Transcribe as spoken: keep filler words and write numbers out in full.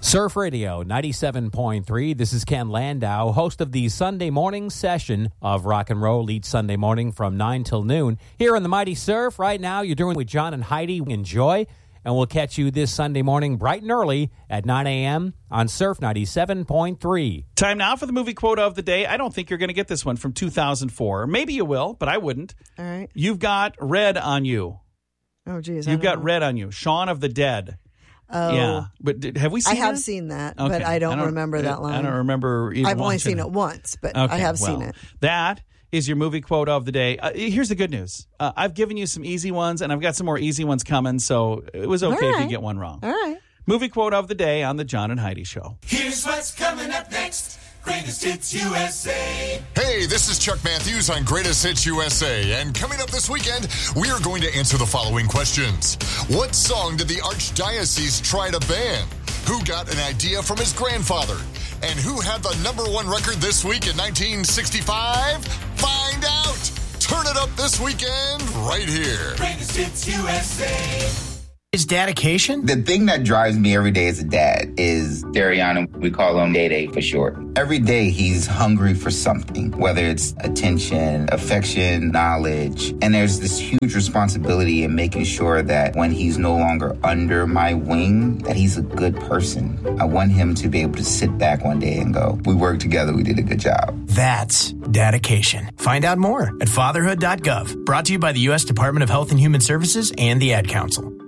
Surf Radio ninety-seven point three. This is Ken Landau, host of the Sunday morning session of Rock and Roll each Sunday morning from nine till noon. Here on the Mighty Surf, right now, you're doing with John and Heidi. Enjoy, and we'll catch you this Sunday morning bright and early at nine a.m. on Surf ninety-seven point three. Time now for the movie quote of the day. I don't think you're going to get this one from two thousand four. Maybe you will, but I wouldn't. All right. You've got Red on You. Oh, geez. You've got know. Red on You. Shaun of the Dead. Oh. Yeah. But did, have we seen I have that? seen that, Okay. but I don't, I don't remember that line. I don't remember even I've only watching seen it once, but Okay, I have well, seen it. That is your movie quote of the day. Uh, here's the good news. Uh, I've given you some easy ones, and I've got some more easy ones coming, so it was okay All if you right. get one wrong. All right. Movie quote of the day on the John and Heidi Show. Here's what's coming up next. Greatest Hits U S A. Hey, this is Chuck Matthews on Greatest Hits U S A, and coming up this weekend, we are going to answer the following questions. What song did the Archdiocese try to ban? Who got an idea from his grandfather? And who had the number one record this week in nineteen sixty-five? Find out! Turn it up this weekend right here. Greatest Hits U S A. Is dedication? The thing that drives me every day as a dad is Dariana. We call him Day Day for short. Every day he's hungry for something, whether it's attention, affection, knowledge. And there's this huge responsibility in making sure that when he's no longer under my wing, that he's a good person. I want him to be able to sit back one day and go, we worked together, we did a good job. That's dedication. Find out more at fatherhood dot gov. Brought to you by the U S Department of Health and Human Services and the Ad Council.